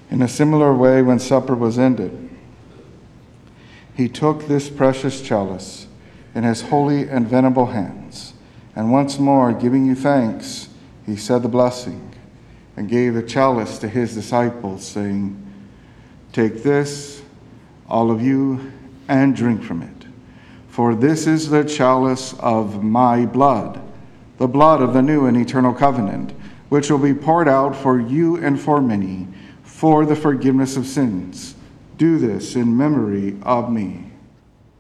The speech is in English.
In a similar way, when supper was ended, he took this precious chalice in his holy and venerable hands, and once more, giving you thanks, he said the blessing and gave the chalice to his disciples, saying, "Take this, all of you, and drink from it. For this is the chalice of my blood, the blood of the new and eternal covenant, which will be poured out for you and for many for the forgiveness of sins. Do this in memory of me."